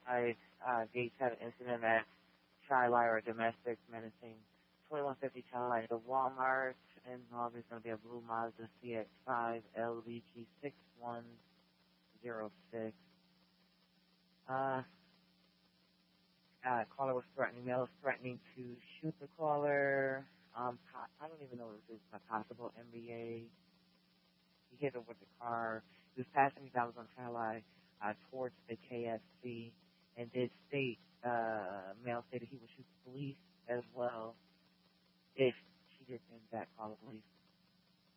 Gates had an incident at Tri-Lyre, domestic menacing 2150 Tri-Lyre. The Walmart in August going to be a blue Mazda CX-5 LVP 6106. Caller was threatening, male was threatening to shoot the caller. I don't even know if this is a possible NBA. He hit her with the car. He was passing me. That was on Tri-Lyre towards the KFC, and did state, male stated he would shoot the police as well if she did in fact call the police.